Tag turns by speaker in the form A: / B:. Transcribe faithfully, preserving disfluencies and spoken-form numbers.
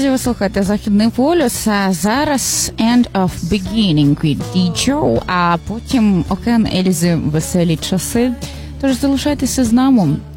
A: Друзі, ви слухаєте «Західний полюс», а зараз «End of Beginning» від Ді Джо, а потім «Океан Ельзи. Веселі часи». Тож залишайтеся з нами.